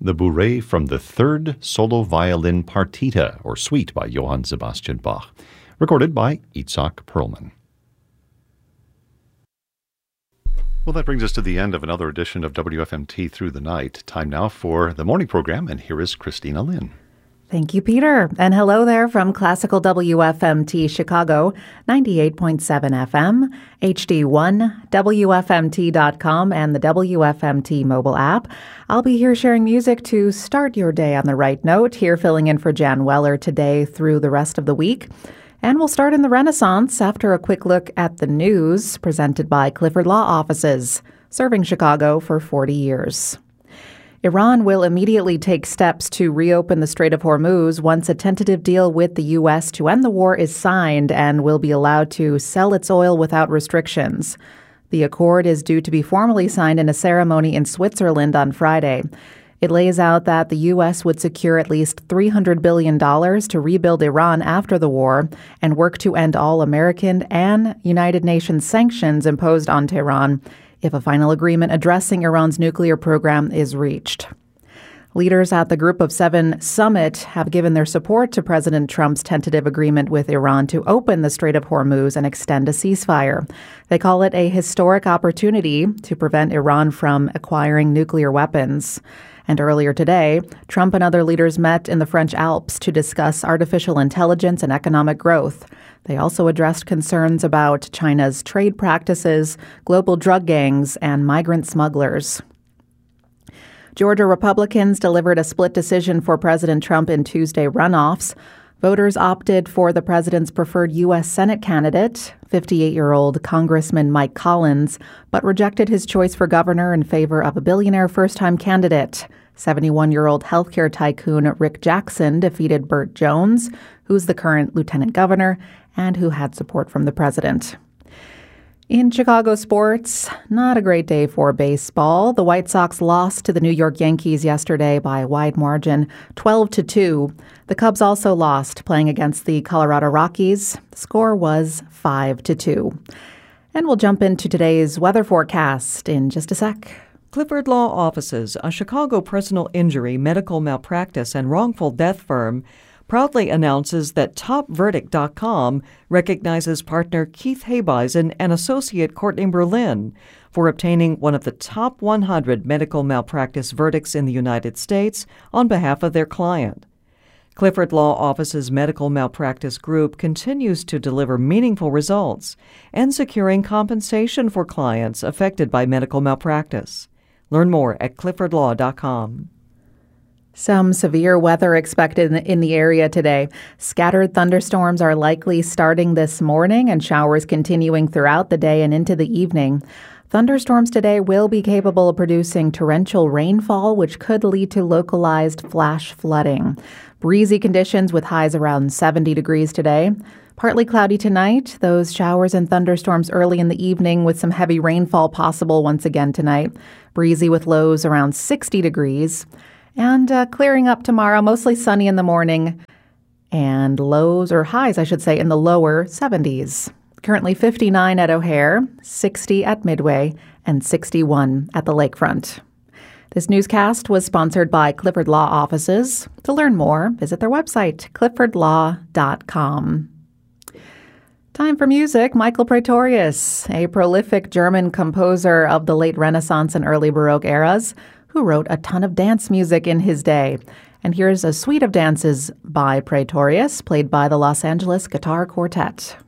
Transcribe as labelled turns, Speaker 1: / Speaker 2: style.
Speaker 1: the Bourrée from the Third Solo Violin Partita, or Suite by Johann Sebastian Bach, recorded by Itzhak Perlman. Well, that brings us to the end of another edition of WFMT Through the Night. Time now for the morning program, and here is Christina Lynn.
Speaker 2: Thank you, Peter. And hello there from Classical WFMT Chicago, 98.7 FM, HD1, WFMT.com, and the WFMT mobile app. I'll be here sharing music to start your day on the right note, here filling in for Jan Weller today through the rest of the week. And we'll start in the Renaissance after a quick look at the news presented by Clifford Law Offices, serving Chicago for 40 years. Iran will immediately take steps to reopen the Strait of Hormuz once a tentative deal with the U.S. to end the war is signed and will be allowed to sell its oil without restrictions. The accord is due to be formally signed in a ceremony in Switzerland on Friday. It lays out that the U.S. would secure at least $300 billion to rebuild Iran after the war and work to end all American and United Nations sanctions imposed on Tehran if a final agreement addressing Iran's nuclear program is reached. Leaders at the Group of Seven summit have given their support to President Trump's tentative agreement with Iran to open the Strait of Hormuz and extend a ceasefire. They call it a historic opportunity to prevent Iran from acquiring nuclear weapons. And earlier today, Trump and other leaders met in the French Alps to discuss artificial intelligence and economic growth. They also addressed concerns about China's trade practices, global drug gangs, and migrant smugglers. Georgia Republicans delivered a split decision for President Trump in Tuesday runoffs. Voters opted for the president's preferred U.S. Senate candidate, 58-year-old Congressman Mike Collins, but rejected his choice for governor in favor of a billionaire first-time candidate. 71-year-old healthcare tycoon Rick Jackson defeated Burt Jones, who's the current lieutenant governor and who had support from the president. In Chicago sports, not a great day for baseball. The White Sox lost to the New York Yankees yesterday by a wide margin, 12-2. The Cubs also lost, playing against the Colorado Rockies. The score was 5-2. And we'll jump into today's weather forecast in just a sec.
Speaker 3: Clifford Law Offices, a Chicago personal injury, medical malpractice, and wrongful death firm, proudly announces that TopVerdict.com recognizes partner Keith Habeisen and associate Courtney Berlin for obtaining one of the top 100 medical malpractice verdicts in the United States on behalf of their client. Clifford Law Office's medical malpractice group continues to deliver meaningful results and securing compensation for clients affected by medical malpractice. Learn more at cliffordlaw.com.
Speaker 2: Some severe weather expected in the area today. Scattered thunderstorms are likely starting this morning and showers continuing throughout the day and into the evening. Thunderstorms today will be capable of producing torrential rainfall, which could lead to localized flash flooding. Breezy conditions with highs around 70 degrees today. Partly cloudy tonight. Those showers and thunderstorms early in the evening with some heavy rainfall possible once again tonight. Breezy with lows around 60 degrees. And clearing up tomorrow, mostly sunny in the morning, and lows, or highs, I should say, in the lower 70s. Currently 59 at O'Hare, 60 at Midway, and 61 at the lakefront. This newscast was sponsored by Clifford Law Offices. To learn more, visit their website, cliffordlaw.com. Time for music. Michael Praetorius, a prolific German composer of the late Renaissance and early Baroque eras, who wrote a ton of dance music in his day. And here's a suite of dances by Praetorius, played by the Los Angeles Guitar Quartet.